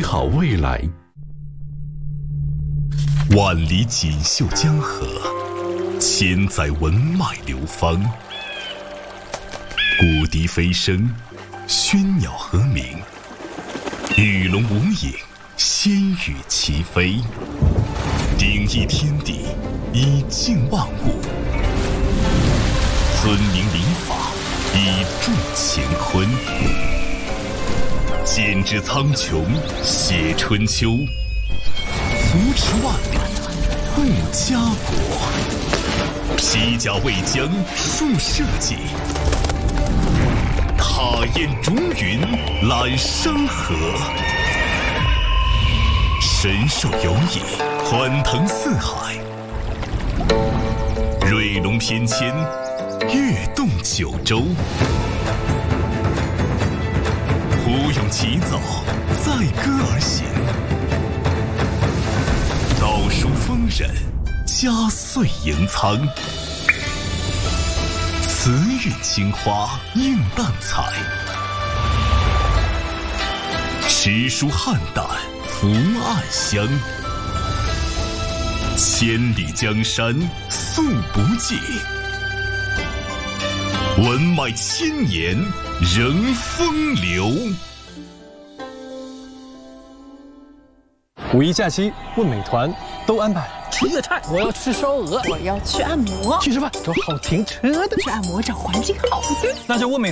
好未来。 万里锦绣江河，千载文脉流芳。古笛飞声，喧鸟和鸣，鱼龙无影，仙羽齐飞。鼎益天地，以静万物；尊明礼法，以重乾坤。剪纸苍穹，写春秋；扶持万里，护家国。披甲为将，树社稷；踏烟逐云，揽山河。神兽游弋，欢腾四海；瑞龙翩跹，跃动九州。胡勇起早，载歌而行；道书丰稔，家岁盈仓。慈韵青花，映淡彩；诗书汉旦，福暗香。千里江山素不尽，文脉千年仍风流。 五一假期问美团都安排。 吃粤菜，我要吃烧鹅， 我要去按摩， 去吃饭，找好停车的， 去按摩找环境好的， 那就问美。